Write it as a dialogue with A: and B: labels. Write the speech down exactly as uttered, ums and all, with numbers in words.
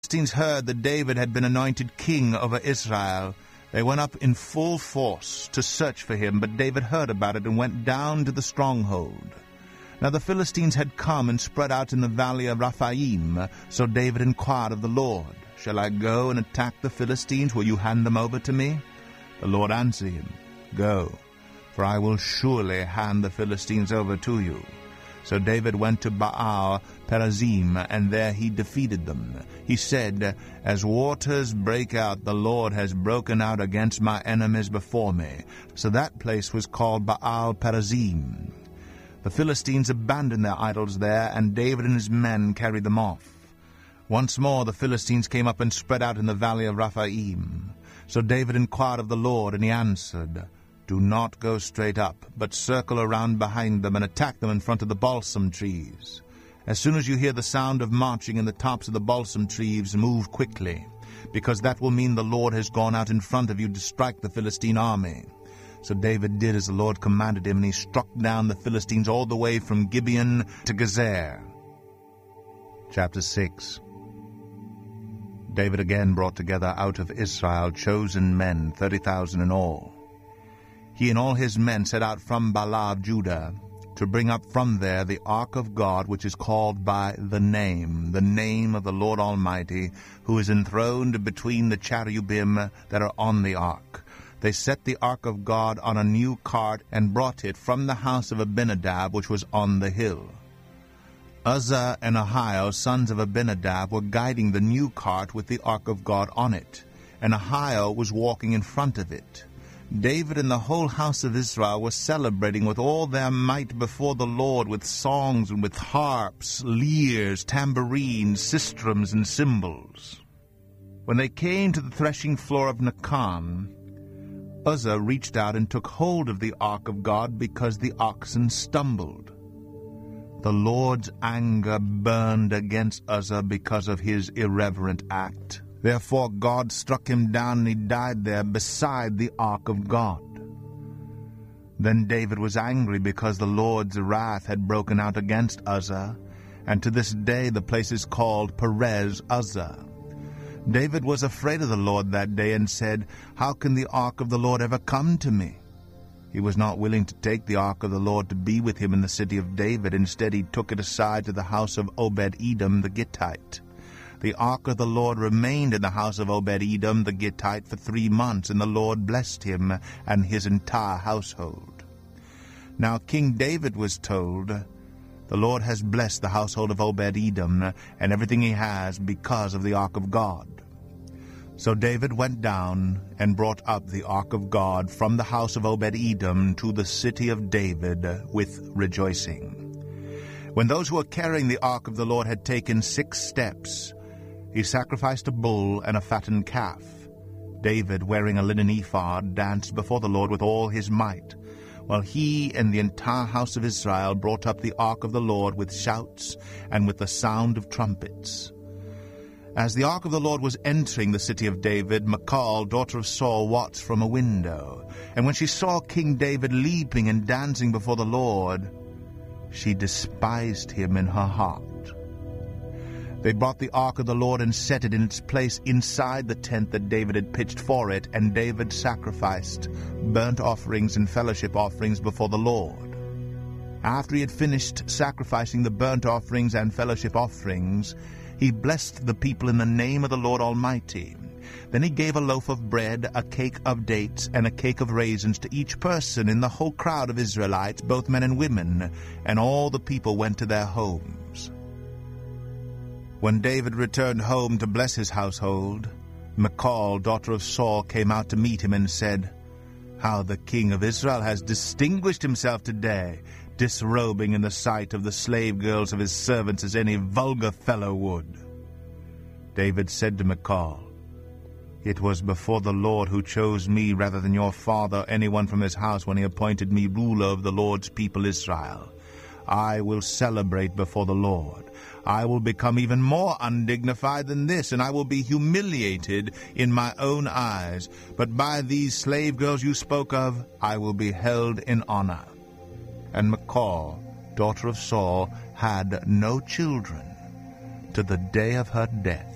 A: Philistines heard that David had been anointed king over Israel, they went up in full force to search for him, but David heard about it and went down to the stronghold. Now the Philistines had come and spread out in the valley of Rephaim, so David inquired of the Lord, "Shall I go and attack the Philistines? Will you hand them over to me?" The Lord answered him, "Go, for I will surely hand the Philistines over to you." So David went to Baal Perazim, and there he defeated them. He said, "As waters break out, the Lord has broken out against my enemies before me." So that place was called Baal Perazim. The Philistines abandoned their idols there, and David and his men carried them off. Once more the Philistines came up and spread out in the valley of Rephaim. So David inquired of the Lord, and he answered, "Do not go straight up, but circle around behind them and attack them in front of the balsam trees. As soon as you hear the sound of marching in the tops of the balsam trees, move quickly, because that will mean the Lord has gone out in front of you to strike the Philistine army." So David did as the Lord commanded him, and he struck down the Philistines all the way from Gibeon to Gezer. Chapter six. David again brought together out of Israel chosen men, thirty thousand in all. He and all his men set out from Baalah of Judah, to bring up from there the ark of God, which is called by the name, the name of the Lord Almighty, who is enthroned between the cherubim that are on the ark. They set the ark of God on a new cart, and brought it from the house of Abinadab, which was on the hill. Uzzah and Ahio, sons of Abinadab, were guiding the new cart with the ark of God on it, and Ahio was walking in front of it. David and the whole house of Israel were celebrating with all their might before the Lord, with songs and with harps, lyres, tambourines, sistrums, and cymbals. When they came to the threshing floor of Nacon, Uzzah reached out and took hold of the ark of God, because the oxen stumbled. The Lord's anger burned against Uzzah because of his irreverent act. Therefore God struck him down, and he died there beside the ark of God. Then David was angry because the Lord's wrath had broken out against Uzzah, and to this day the place is called Perez Uzzah. David was afraid of the Lord that day, and said, "How can the ark of the Lord ever come to me?" He was not willing to take the ark of the Lord to be with him in the city of David. Instead he took it aside to the house of Obed-Edom the Gittite. The ark of the Lord remained in the house of Obed-Edom the Gittite for three months, and the Lord blessed him and his entire household. Now King David was told, "The Lord has blessed the household of Obed-Edom and everything he has, because of the ark of God." So David went down and brought up the ark of God from the house of Obed-Edom to the city of David with rejoicing. When those who were carrying the ark of the Lord had taken six steps, he sacrificed a bull and a fattened calf. David, wearing a linen ephod, danced before the Lord with all his might, while he and the entire house of Israel brought up the ark of the Lord with shouts and with the sound of trumpets. As the ark of the Lord was entering the city of David, Michal, daughter of Saul, watched from a window. And when she saw King David leaping and dancing before the Lord, she despised him in her heart. They brought the ark of the Lord and set it in its place inside the tent that David had pitched for it, and David sacrificed burnt offerings and fellowship offerings before the Lord. After he had finished sacrificing the burnt offerings and fellowship offerings, he blessed the people in the name of the Lord Almighty. Then he gave a loaf of bread, a cake of dates, and a cake of raisins to each person in the whole crowd of Israelites, both men and women, and all the people went to their homes. When David returned home to bless his household, Michal, daughter of Saul, came out to meet him and said, "How the king of Israel has distinguished himself today, disrobing in the sight of the slave girls of his servants as any vulgar fellow would." David said to Michal, "It was before the Lord who chose me rather than your father or anyone from his house when he appointed me ruler of the Lord's people Israel. I will celebrate before the Lord. I will become even more undignified than this, and I will be humiliated in my own eyes. But by these slave girls you spoke of, I will be held in honor." And Michal, daughter of Saul, had no children to the day of her death.